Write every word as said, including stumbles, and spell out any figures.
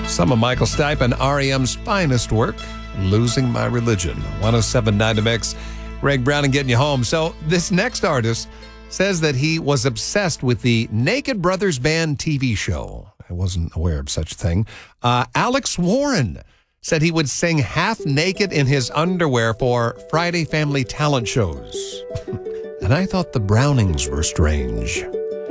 Some of Michael Stipe and R E M's finest work, Losing My Religion. one oh seven point nine The Mix. Greg Browning getting you home. So this next artist says that he was obsessed with the Naked Brothers Band T V show. I wasn't aware of such a thing. Uh, Alex Warren said he would sing half naked in his underwear for Friday family talent shows. And I thought the Brownings were strange.